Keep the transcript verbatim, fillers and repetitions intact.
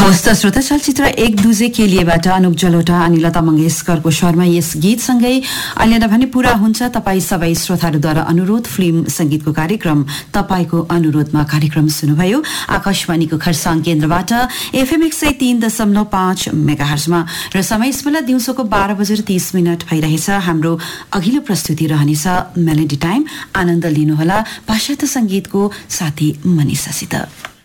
हवस् त श्रोता, चलचित्र एक दुजे के लिएबाट अनुप जलोटा अनि लता मंगेशकरको स्वरमा यस गीतसँगै अहिले भने पूरा हुन्छ तपाईँ सबै श्रोताहरूद्वारा अनुरोध फिल्म संगीतको कार्यक्रम तपाईँको अनुरोधमा कार्यक्रम सुन्नुभयो आकाशवाणीको खरसाङ केन्द्रबाट एफएम एक सय तीन दशमलव पाँच मेगाहर्जमा र समय यसबेला दिउँसोको बाह्र बजेर तीस मिनट भइरहेछ। हाम्रो अघिल्लो प्रस्तुति रहनेछ मेलोडी टाइम। आनन्द लिनुहोला पाश्चात्य संगीतको साथी मनिषासित।